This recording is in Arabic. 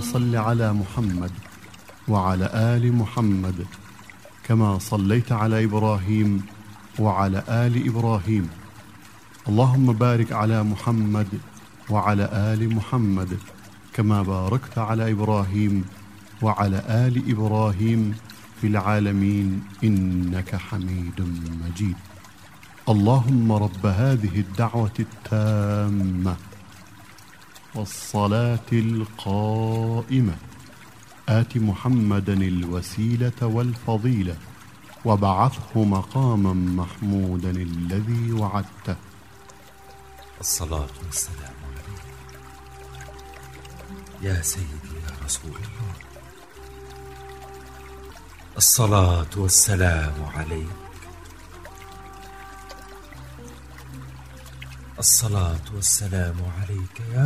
صل على محمد وعلى آل محمد كما صليت على إبراهيم وعلى آل إبراهيم. اللهم بارك على محمد وعلى آل محمد كما باركت على إبراهيم وعلى آل إبراهيم في العالمين إنك حميد مجيد. اللهم رب هذه الدعوة التامة والصلاة القائمة آت محمدا الوسيلة والفضيلة وابعثه مقاما محمودا الذي وعدته. الصلاة والسلام عليك يا سيدي يا رسول الله. الصلاة والسلام عليك. الصلاة والسلام عليك يا